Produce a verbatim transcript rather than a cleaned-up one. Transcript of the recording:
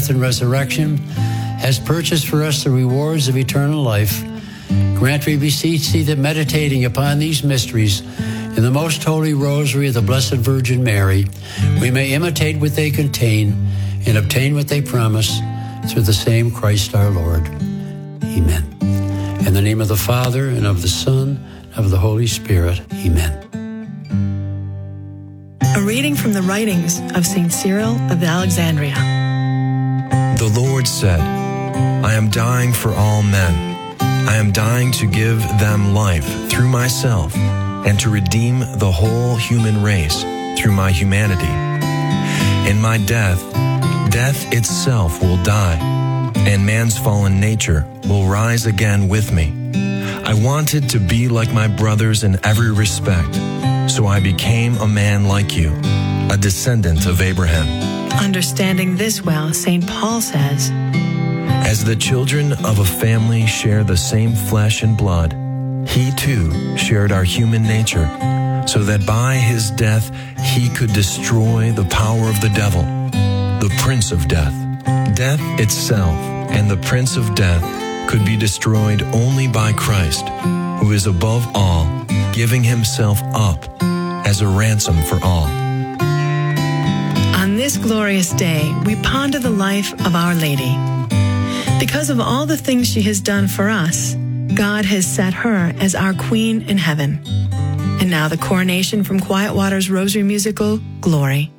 death, and resurrection, has purchased for us the rewards of eternal life, grant, we beseech thee, that meditating upon these mysteries in the most holy rosary of the Blessed Virgin Mary, we may imitate what they contain and obtain what they promise through the same Christ our Lord. Amen. In the name of the Father, and of the Son, and of the Holy Spirit. Amen. A reading from the writings of Saint Cyril of Alexandria. The Lord said, I am dying for all men. I am dying to give them life through myself and to redeem the whole human race through my humanity. In my death, death itself will die, and man's fallen nature will rise again with me. I wanted to be like my brothers in every respect, so I became a man like you, a descendant of Abraham. Understanding this well, Saint Paul says, As the children of a family share the same flesh and blood, he too shared our human nature, so that by his death he could destroy the power of the devil, the prince of death. Death itself and the prince of death could be destroyed only by Christ, who is above all, giving himself up as a ransom for all. On this glorious day, we ponder the life of Our Lady. Because of all the things she has done for us, God has set her as our Queen in heaven. And now the coronation from Quiet Water's Rosary musical, Glory.